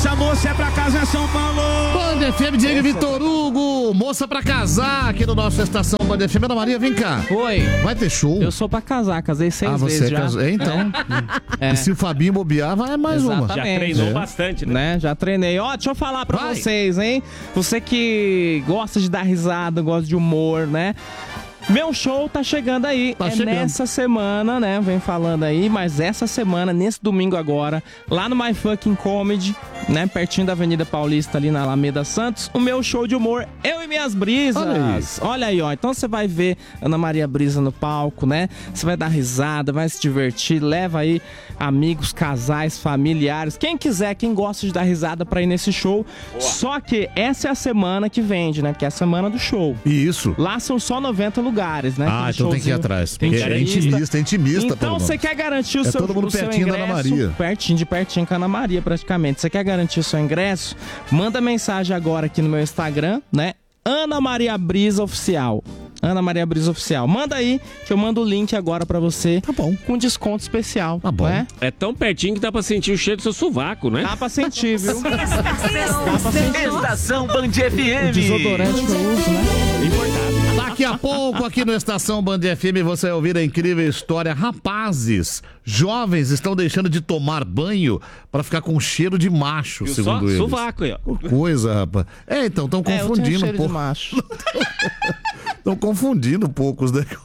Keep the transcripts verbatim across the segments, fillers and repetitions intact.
Essa moça é pra casa em São Paulo. Band F M, Diego Vitor Hugo, moça pra casar aqui no nosso Estação Band F M. Ana Maria, vem cá. Oi. Vai ter show? Eu sou pra casar, casei seis ah, vezes você já. Casou. É, então. É. E se o Fabinho bobear, vai mais Exatamente. uma. Já treinou é. bastante, né? né? Já treinei. Ó, deixa eu falar pra vai. vocês, hein? Você que gosta de dar risada, gosta de humor, né? Meu show tá chegando aí, Tá é chegando. nessa semana, né? Vem falando aí, mas essa semana, nesse domingo agora, lá no My Fucking Comedy, né? Pertinho da Avenida Paulista, ali na Alameda Santos, o meu show de humor, Eu e Minhas Brisas. Olha aí. Olha aí, ó. Então você vai ver Ana Maria Brisa no palco, né? Você vai dar risada, vai se divertir, leva aí amigos, casais, familiares, quem quiser, quem gosta de dar risada pra ir nesse show. Boa. Só que essa é a semana que vende, né? Porque é a semana do show. Isso. Lá são só noventa lugares, né? Ah, Aquele então tem que ir showzinho atrás. Porque é intimista, é intimista. Então você quer garantir o é seu, todo mundo o seu pertinho ingresso, da Ana Maria. pertinho de pertinho com a Ana Maria, praticamente. Você quer garantir o seu ingresso? Manda mensagem agora aqui no meu Instagram, né? Ana Maria Brisa Oficial. Ana Maria Brisa Oficial. Manda aí, que eu mando o link agora pra você. Tá bom. Com desconto especial. Tá bom. Né? É tão pertinho que dá pra sentir o cheiro do seu sovaco, né? Dá pra sentir, viu? Dá pra sentir. Estação Band F M. O desodorante que eu uso, né? Daqui a pouco, aqui no Estação Band F M, você vai ouvir a incrível história. Rapazes, jovens estão deixando de tomar banho pra ficar com cheiro de macho, Viu segundo só? eles. Sovaco aí, ó. Que coisa, rapaz. É, então, estão É, eu tenho confundindo cheiro um pouco. de macho. Estão confundindo um pouco os negócios.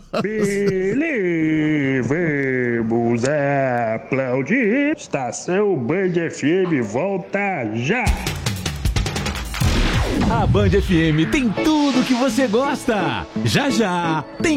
Billy, vamos aplaudir. Estação Band F M volta já. A Band F M tem tudo que você gosta. Já já tem